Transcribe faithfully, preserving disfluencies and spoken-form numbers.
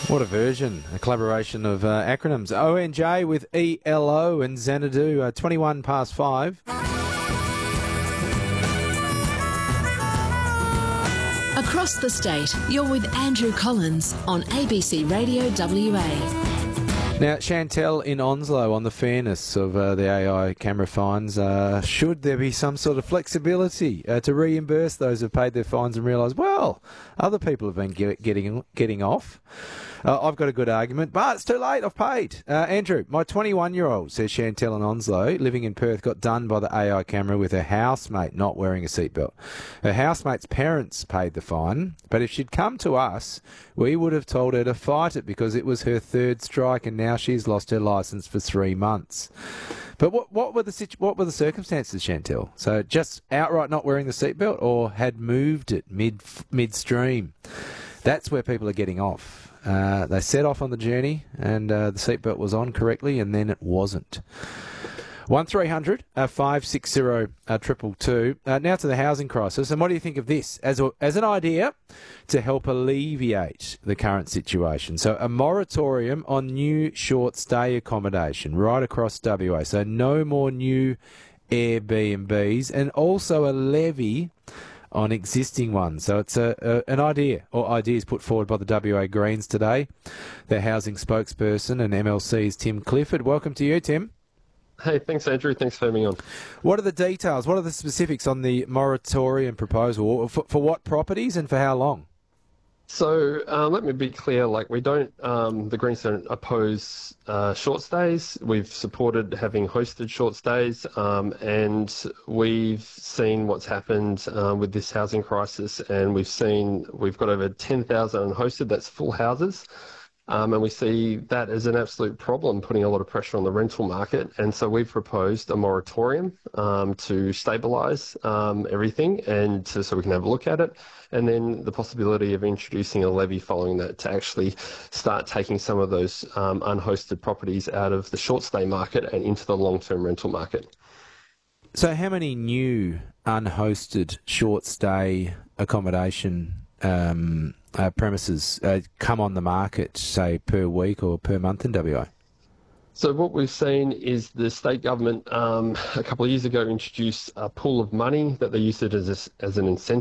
What a version, a collaboration of uh, acronyms. O N J with E L O and Xanadu, uh, twenty-one past five. Across the state, you're with Andrew Collins on A B C Radio W A. Now, Chantel in Onslow on the fairness of uh, the A I camera fines. Uh, should there be some sort of flexibility uh, to reimburse those who've paid their fines and realise, well, other people have been get, getting getting off? Uh, I've got a good argument, but it's too late. I've paid. Uh, Andrew, my twenty-one-year-old, says Chantel in Onslow, living in Perth, got done by the A I camera with her housemate not wearing a seatbelt. Her housemate's parents paid the fine, but if she'd come to us, we would have told her to fight it because it was her third strike and now she's lost her licence for three months. But what, what were the situ- what were the circumstances, Chantel? So just outright not wearing the seatbelt, or had moved it mid midstream? That's where people are getting off. Uh, they set off on the journey and uh, the seatbelt was on correctly and then it wasn't. one three hundred five six zero two two. Uh, now to the housing crisis. And what do you think of this as, a, as an idea to help alleviate the current situation? So a moratorium on new short stay accommodation right across W A. So no more new Airbnbs, and also a levy on existing ones. So it's a, a an idea, or ideas put forward by the W A Greens today. Their housing spokesperson and M L C's Tim Clifford. Welcome to you, Tim. Hey, thanks, Andrew. Thanks for having me on. What are the details? What are the specifics on the moratorium proposal? For, for what properties and for how long? So uh, let me be clear, like we don't, um, the Greens don't oppose uh, short stays. We've supported having hosted short stays, um, and we've seen what's happened uh, with this housing crisis, and we've seen, we've got over ten thousand unhosted, that's full houses. Um, and we see that as an absolute problem, putting a lot of pressure on the rental market. And so we've proposed a moratorium um, to stabilise um, everything, and to, so we can have a look at it. And then the possibility of introducing a levy following that to actually start taking some of those um, unhosted properties out of the short stay market and into the long-term rental market. So how many new unhosted short stay accommodation um Uh, premises uh, come on the market, say, per week or per month in W A? So what we've seen is the state government um, a couple of years ago introduced a pool of money that they used it as, a, as an incentive